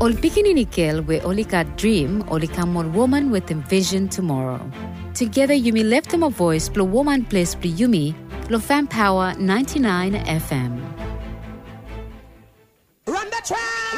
Ol pikinini kel we olika dream olika mod woman with envision tomorrow. Together you may lift them a voice plo woman place plo yumi plo fan power 99 FM. Run the track!